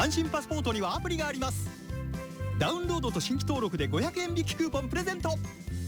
安心パスポートにはアプリがあります。ダウンロードと新規登録で500円引きクーポンプレゼント。